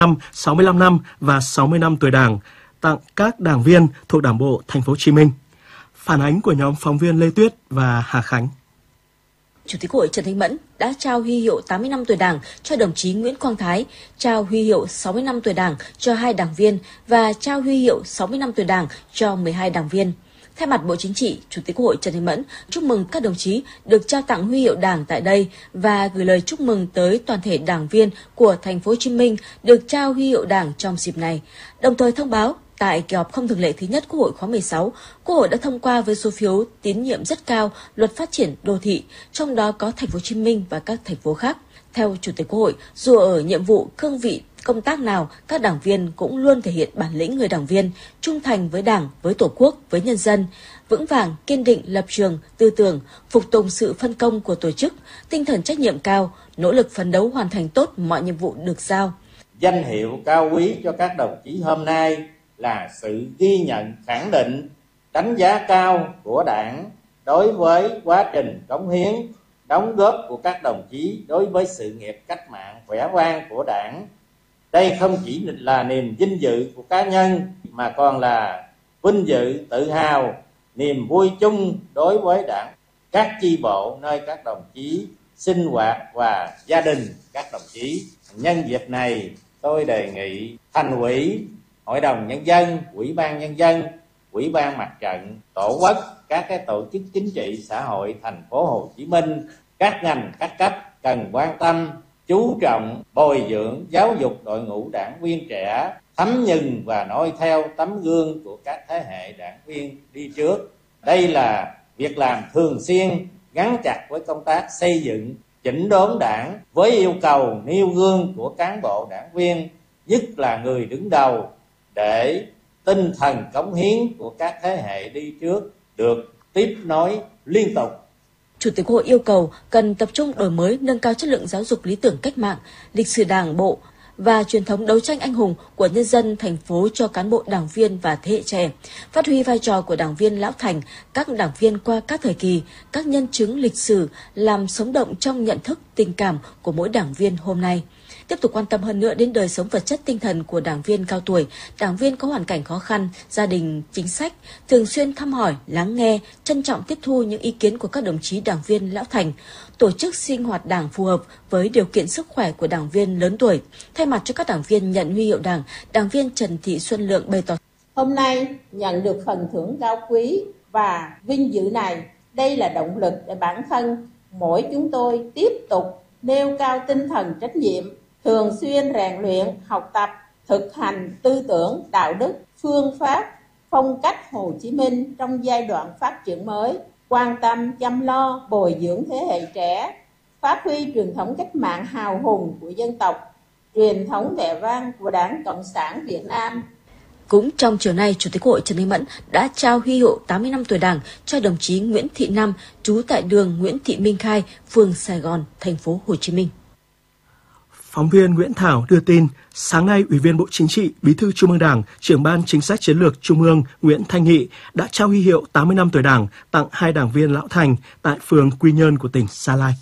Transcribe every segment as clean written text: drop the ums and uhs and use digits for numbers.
năm, 65 năm và 60 năm tuổi Đảng tặng các đảng viên thuộc Đảng bộ Thành phố Hồ Chí Minh. Phản ánh của nhóm phóng viên Lê Tuyết và Hà Khánh. Chủ tịch Quốc hội Trần Thanh Mẫn đã trao huy hiệu 80 năm tuổi Đảng cho đồng chí Nguyễn Quang Thái, trao huy hiệu 60 năm tuổi Đảng cho 2 đảng viên và trao huy hiệu 60 năm tuổi Đảng cho 12 đảng viên. Thay mặt Bộ Chính trị, Chủ tịch Quốc hội Trần Thanh Mẫn chúc mừng các đồng chí được trao tặng huy hiệu Đảng tại đây và gửi lời chúc mừng tới toàn thể đảng viên của Thành phố Hồ Chí Minh được trao huy hiệu Đảng trong dịp này. Đồng thời thông báo tại kỳ họp không thường lệ thứ nhất Quốc hội khóa 16, Quốc hội đã thông qua với số phiếu tín nhiệm rất cao Luật Phát triển đô thị, trong đó có Thành phố Hồ Chí Minh và các thành phố khác. Theo Chủ tịch Quốc hội, dù ở nhiệm vụ cương vị công tác nào, các đảng viên cũng luôn thể hiện bản lĩnh người đảng viên, trung thành với Đảng, với Tổ quốc, với nhân dân, vững vàng, kiên định lập trường, tư tưởng, phục tùng sự phân công của tổ chức, tinh thần trách nhiệm cao, nỗ lực phấn đấu hoàn thành tốt mọi nhiệm vụ được giao. Danh hiệu cao quý cho các đồng chí hôm nay là sự ghi nhận, khẳng định, đánh giá cao của Đảng đối với quá trình cống hiến, đóng góp của các đồng chí đối với sự nghiệp cách mạng vẻ vang của Đảng. Đây không chỉ là niềm vinh dự của cá nhân mà còn là vinh dự, tự hào, niềm vui chung đối với Đảng, các chi bộ nơi các đồng chí sinh hoạt và gia đình các đồng chí. Nhân dịp này, tôi đề nghị Thành ủy, Hội đồng Nhân dân, Ủy ban Nhân dân, Ủy ban Mặt trận Tổ quốc, các tổ chức chính trị xã hội Thành phố Hồ Chí Minh, các ngành các cấp cần quan tâm, chú trọng bồi dưỡng, giáo dục đội ngũ đảng viên trẻ, thấm nhuần và noi theo tấm gương của các thế hệ đảng viên đi trước. Đây là việc làm thường xuyên gắn chặt với công tác xây dựng, chỉnh đốn Đảng với yêu cầu nêu gương của cán bộ đảng viên, nhất là người đứng đầu, để tinh thần cống hiến của các thế hệ đi trước được tiếp nối liên tục. Chủ tịch Quốc hội yêu cầu cần tập trung đổi mới, nâng cao chất lượng giáo dục lý tưởng cách mạng, lịch sử Đảng bộ và truyền thống đấu tranh anh hùng của nhân dân thành phố cho cán bộ đảng viên và thế hệ trẻ, phát huy vai trò của đảng viên lão thành, các đảng viên qua các thời kỳ, các nhân chứng lịch sử làm sống động trong nhận thức, tình cảm của mỗi đảng viên hôm nay. Tiếp tục quan tâm hơn nữa đến đời sống vật chất tinh thần của đảng viên cao tuổi, đảng viên có hoàn cảnh khó khăn, gia đình chính sách, thường xuyên thăm hỏi, lắng nghe, trân trọng tiếp thu những ý kiến của các đồng chí đảng viên lão thành, tổ chức sinh hoạt đảng phù hợp với điều kiện sức khỏe của đảng viên lớn tuổi. Thay mặt cho các đảng viên nhận huy hiệu Đảng, đảng viên Trần Thị Xuân Lượng bày tỏ: Hôm nay nhận được phần thưởng cao quý và vinh dự này, đây là động lực để bản thân mỗi chúng tôi tiếp tục nêu cao tinh thần trách nhiệm, thường xuyên rèn luyện, học tập, thực hành tư tưởng, đạo đức, phương pháp, phong cách Hồ Chí Minh trong giai đoạn phát triển mới, quan tâm chăm lo bồi dưỡng thế hệ trẻ, phát huy truyền thống cách mạng hào hùng của dân tộc, truyền thống vẻ vang của Đảng Cộng sản Việt Nam. Cũng trong chiều nay, Chủ tịch Quốc hội Trần Thanh Mẫn đã trao huy hiệu 80 năm tuổi Đảng cho đồng chí Nguyễn Thị Năm, trú tại đường Nguyễn Thị Minh Khai, phường Sài Gòn, thành phố Hồ Chí Minh. Phóng viên Nguyễn Thảo đưa tin, sáng nay, Ủy viên Bộ Chính trị, Bí thư Trung ương Đảng, Trưởng ban Chính sách Chiến lược Trung ương Nguyễn Thanh Nghị đã trao huy hiệu 80 năm tuổi Đảng tặng 2 đảng viên lão thành tại phường Quy Nhơn của tỉnh Gia Lai.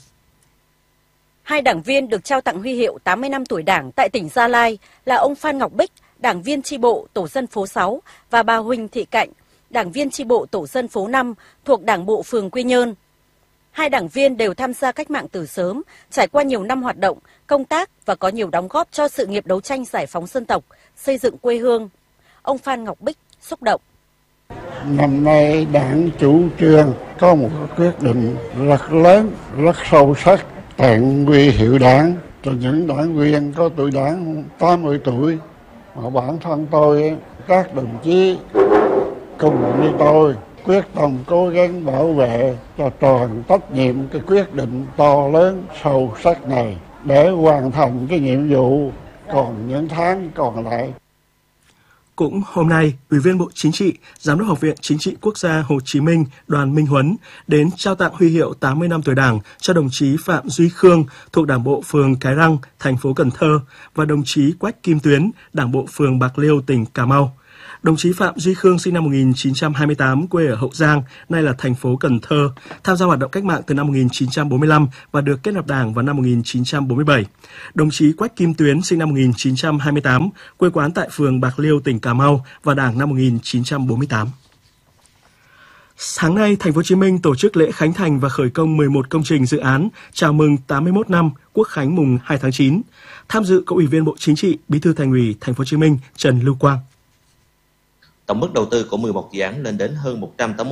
2 đảng viên được trao tặng huy hiệu 80 năm tuổi Đảng tại tỉnh Gia Lai là ông Phan Ngọc Bích, đảng viên chi bộ tổ dân phố 6 và bà Huỳnh Thị Cạnh, đảng viên chi bộ tổ dân phố 5 thuộc Đảng bộ phường Quy Nhơn. 2 đảng viên đều tham gia cách mạng từ sớm, trải qua nhiều năm hoạt động, công tác và có nhiều đóng góp cho sự nghiệp đấu tranh giải phóng dân tộc, xây dựng quê hương. Ông Phan Ngọc Bích xúc động. Năm nay Đảng chủ trương có một quyết định rất lớn, rất sâu sắc, tặng huy hiệu Đảng cho những đảng viên có tuổi Đảng 80 tuổi. Mà bản thân tôi, các đồng chí cùng với tôi quyết tâm cố gắng bảo vệ cho tròn trách nhiệm cái quyết định to lớn sâu sắc này để hoàn thành cái nhiệm vụ còn những tháng còn lại. Cũng hôm nay, Ủy viên Bộ Chính trị, Giám đốc Học viện Chính trị Quốc gia Hồ Chí Minh Đoàn Minh Huấn đến trao tặng huy hiệu 80 năm tuổi Đảng cho đồng chí Phạm Duy Khương thuộc Đảng bộ phường Cái Răng, thành phố Cần Thơ và đồng chí Quách Kim Tuyến, Đảng bộ phường Bạc Liêu, tỉnh Cà Mau. Đồng chí Phạm Duy Khương sinh năm 1928, quê ở Hậu Giang, nay là thành phố Cần Thơ, tham gia hoạt động cách mạng từ năm 1945 và được kết nạp Đảng vào năm 1947. Đồng chí Quách Kim Tuyến sinh năm 1928, quê quán tại phường Bạc Liêu, tỉnh Cà Mau, vào Đảng năm 1948. Sáng nay, Thành phố Hồ Chí Minh tổ chức lễ khánh thành và khởi công 11 công trình dự án chào mừng 81 năm Quốc khánh mùng 2 tháng 9. Tham dự có Ủy viên Bộ Chính trị, Bí thư Thành ủy Thành phố Hồ Chí Minh Trần Lưu Quang. Tổng mức đầu tư của 11 dự án lên đến hơn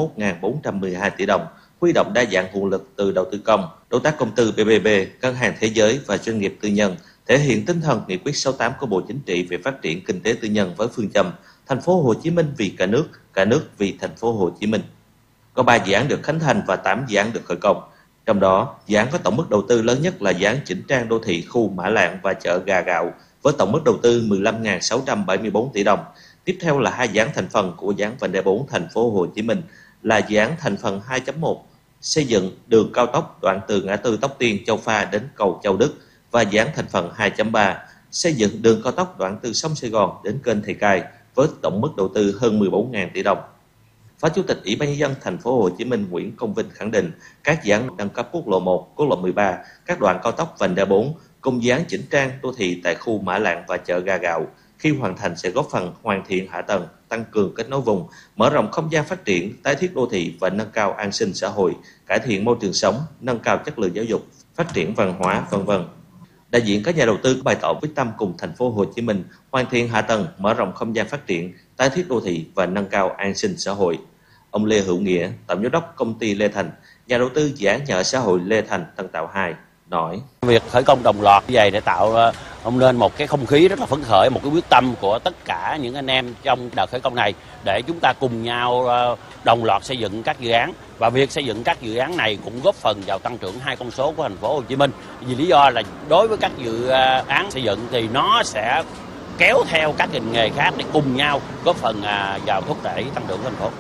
181.412 tỷ đồng, huy động đa dạng nguồn lực từ đầu tư công, đối tác công tư PPP, ngân hàng thế giới và doanh nghiệp tư nhân, thể hiện tinh thần nghị quyết 68 của Bộ Chính trị về phát triển kinh tế tư nhân với phương châm Thành phố Hồ Chí Minh vì cả nước vì Thành phố Hồ Chí Minh. Có 3 dự án được khánh thành và 8 dự án được khởi công. Trong đó, dự án có tổng mức đầu tư lớn nhất là dự án chỉnh trang đô thị khu Mã Lạng và chợ Gà Gạo với tổng mức đầu tư 15.674 tỷ đồng. Tiếp theo là 2 dự án thành phần của dự án vành đai 4 Thành phố Hồ Chí Minh là dự án thành phần 2.1 xây dựng đường cao tốc đoạn từ ngã tư Tóc Tiên Châu Pha đến cầu Châu Đức và dự án thành phần 2.3 xây dựng đường cao tốc đoạn từ sông Sài Gòn đến kênh Thị Cai với tổng mức đầu tư hơn 14.000 tỷ đồng. Phó Chủ tịch Ủy ban nhân dân Thành phố Hồ Chí Minh Nguyễn Công Vinh khẳng định các dự án nâng cấp quốc lộ 1, quốc lộ 13, các đoạn cao tốc vành đai 4 cùng dự án chỉnh trang đô thị tại khu Mã Lạng và chợ Gà Gạo khi hoàn thành sẽ góp phần hoàn thiện hạ tầng, tăng cường kết nối vùng, mở rộng không gian phát triển, tái thiết đô thị và nâng cao an sinh xã hội, cải thiện môi trường sống, nâng cao chất lượng giáo dục, phát triển văn hóa, v.v. Đại diện các nhà đầu tư bày tỏ quyết tâm cùng Thành phố Hồ Chí Minh hoàn thiện hạ tầng, mở rộng không gian phát triển, tái thiết đô thị và nâng cao an sinh xã hội. Ông Lê Hữu Nghĩa, tổng giám đốc công ty Lê Thành, nhà đầu tư dự án nhà ở xã hội Lê Thành Tân Tạo 2 nói: Việc khởi công đồng loạt như vậy để tạo nên một cái không khí rất là phấn khởi, một cái quyết tâm của tất cả những anh em trong đợt khởi công này để chúng ta cùng nhau đồng loạt xây dựng các dự án, và việc xây dựng các dự án này cũng góp phần vào tăng trưởng 2 con số của Thành phố Hồ Chí Minh. Vì lý do là đối với các dự án xây dựng thì nó sẽ kéo theo các ngành nghề khác để cùng nhau góp phần vào thúc đẩy tăng trưởng của thành phố.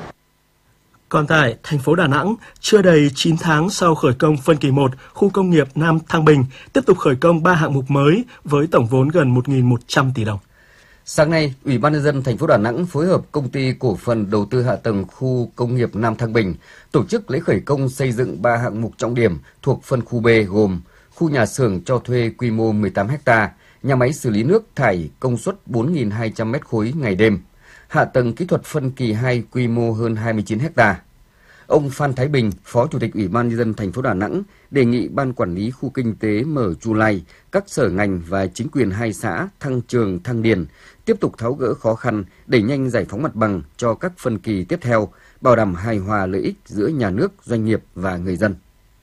Còn tại thành phố Đà Nẵng, chưa đầy 9 tháng sau khởi công phân kỳ 1, khu công nghiệp Nam Thăng Bình tiếp tục khởi công 3 hạng mục mới với tổng vốn gần 1.100 tỷ đồng. Sáng nay, Ủy ban nhân dân thành phố Đà Nẵng phối hợp Công ty Cổ phần Đầu tư Hạ tầng Khu công nghiệp Nam Thăng Bình tổ chức lễ khởi công xây dựng 3 hạng mục trọng điểm thuộc phân khu B gồm khu nhà xưởng cho thuê quy mô 18 ha, nhà máy xử lý nước thải công suất 4.200 m3 ngày đêm, hạ tầng kỹ thuật phân kỳ 2 quy mô hơn 29 ha. Ông Phan Thái Bình, Phó Chủ tịch Ủy ban nhân dân thành phố Đà Nẵng đề nghị Ban Quản lý Khu Kinh tế Mở Chu Lai, các sở ngành và chính quyền 2 xã Thăng Trường, Thăng Điền tiếp tục tháo gỡ khó khăn, đẩy nhanh giải phóng mặt bằng cho các phân kỳ tiếp theo, bảo đảm hài hòa lợi ích giữa nhà nước, doanh nghiệp và người dân.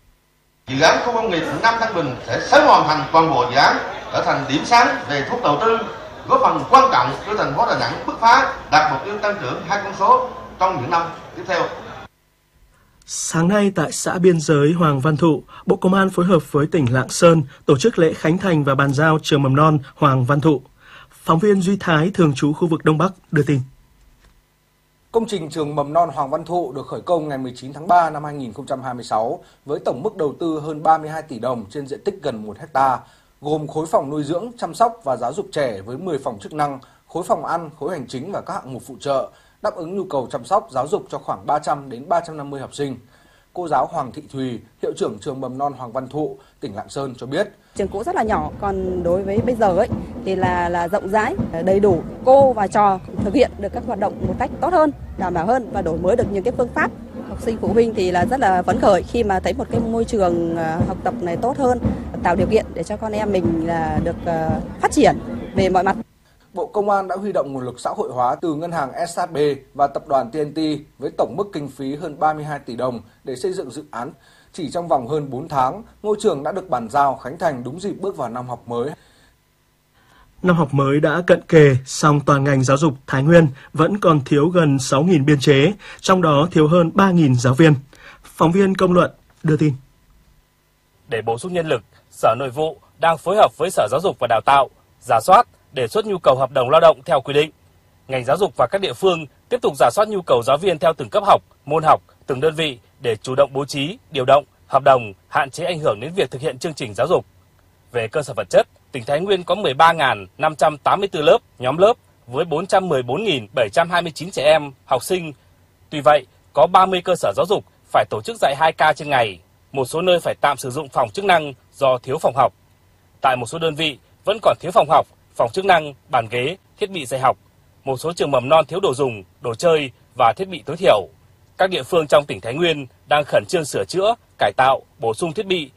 Dự án khu công nghiệp Nam Thăng Bình sẽ sớm hoàn thành toàn bộ dự án, trở thành điểm sáng về thu hút đầu tư, góp phần quan trọng đưa thành phố Đà Nẵng bứt phá đạt mục tiêu tăng trưởng 2 con số trong những năm tiếp theo. Sáng nay tại xã biên giới Hoàng Văn Thụ, Bộ Công an phối hợp với tỉnh Lạng Sơn tổ chức lễ khánh thành và bàn giao trường mầm non Hoàng Văn Thụ. Phóng viên Duy Thái thường trú khu vực Đông Bắc đưa tin. Công trình trường mầm non Hoàng Văn Thụ được khởi công ngày 19 tháng 3 năm 2026 với tổng mức đầu tư hơn 32 tỷ đồng trên diện tích gần 1 ha, gồm khối phòng nuôi dưỡng, chăm sóc và giáo dục trẻ với 10 phòng chức năng, khối phòng ăn, khối hành chính và các hạng mục phụ trợ, đáp ứng nhu cầu chăm sóc giáo dục cho khoảng 300 đến 350 học sinh. Cô giáo Hoàng Thị Thùy, hiệu trưởng trường mầm non Hoàng Văn Thụ, tỉnh Lạng Sơn cho biết. Trường cũ rất là nhỏ, còn đối với bây giờ thì là rộng rãi, đầy đủ, cô và trò thực hiện được các hoạt động một cách tốt hơn, đảm bảo hơn và đổi mới được những cái phương pháp. Học sinh phụ huynh thì là rất là phấn khởi khi mà thấy một cái môi trường học tập này tốt hơn, tạo điều kiện để cho con em mình là được phát triển về mọi mặt. Bộ Công an đã huy động nguồn lực xã hội hóa từ ngân hàng SHB và tập đoàn TNT với tổng mức kinh phí hơn 32 tỷ đồng để xây dựng dự án. Chỉ trong vòng hơn 4 tháng, ngôi trường đã được bàn giao khánh thành đúng dịp bước vào năm học mới. Năm học mới đã cận kề, song toàn ngành giáo dục Thái Nguyên vẫn còn thiếu gần 6.000 biên chế, trong đó thiếu hơn 3.000 giáo viên. Phóng viên Công luận đưa tin. Để bổ sung nhân lực, Sở Nội vụ đang phối hợp với Sở Giáo dục và Đào tạo, rà soát, đề xuất nhu cầu hợp đồng lao động theo quy định. Ngành giáo dục và các địa phương tiếp tục rà soát nhu cầu giáo viên theo từng cấp học, môn học, từng đơn vị để chủ động bố trí, điều động, hợp đồng, hạn chế ảnh hưởng đến việc thực hiện chương trình giáo dục. Về cơ sở vật chất, tỉnh Thái Nguyên có 13.584 lớp, nhóm lớp với 414.729 trẻ em, học sinh. Tuy vậy, có 30 cơ sở giáo dục phải tổ chức dạy 2 ca trên ngày. Một số nơi phải tạm sử dụng phòng chức năng do thiếu phòng học. Tại một số đơn vị vẫn còn thiếu phòng học, phòng chức năng, bàn ghế, thiết bị dạy học. Một số trường mầm non thiếu đồ dùng, đồ chơi và thiết bị tối thiểu. Các địa phương trong tỉnh Thái Nguyên đang khẩn trương sửa chữa, cải tạo, bổ sung thiết bị